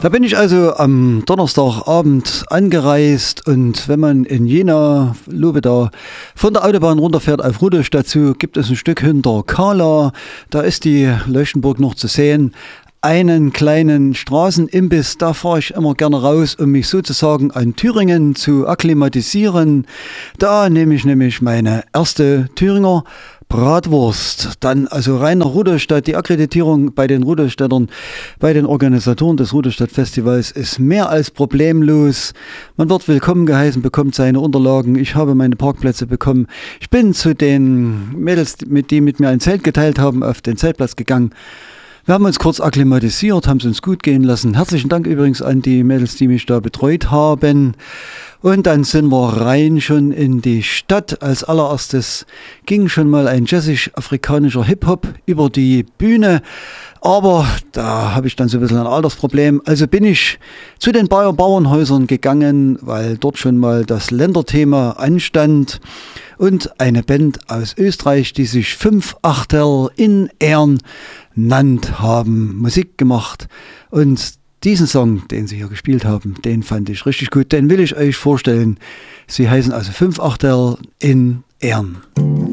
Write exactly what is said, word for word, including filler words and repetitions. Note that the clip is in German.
Da bin ich also am Donnerstagabend angereist und wenn man in Jena, Lobeda, von der Autobahn runterfährt auf Rudolstadt zu, gibt es ein Stück hinter Kahla, da ist die Leuchtenburg noch zu sehen. Einen kleinen Straßenimbiss, da fahre ich immer gerne raus, um mich sozusagen an Thüringen zu akklimatisieren. Da nehme ich nämlich meine erste Thüringer Bratwurst. Dann also rein nach Rudolstadt. Die Akkreditierung bei den Rudolstädtern, bei den Organisatoren des Rudolstadt-Festivals ist mehr als problemlos. Man wird willkommen geheißen, bekommt seine Unterlagen. Ich habe meine Parkplätze bekommen. Ich bin zu den Mädels, mit die mit mir ein Zelt geteilt haben, auf den Zeltplatz gegangen. Wir haben uns kurz akklimatisiert, haben es uns gut gehen lassen. Herzlichen Dank übrigens an die Mädels, die mich da betreut haben. Und dann sind wir rein schon in die Stadt. Als allererstes ging schon mal ein jazzisch-afrikanischer Hip-Hop über die Bühne. Aber da habe ich dann so ein bisschen ein Altersproblem. Also bin ich zu den Bayer Bauernhäusern gegangen, weil dort schon mal das Länderthema anstand. Und eine Band aus Österreich, die sich Fünf Achtel in Ehren nannt, haben Musik gemacht. Und diesen Song, den sie hier gespielt haben, den fand ich richtig gut. Den will ich euch vorstellen. Sie heißen also Fünf Achtel in Ehren.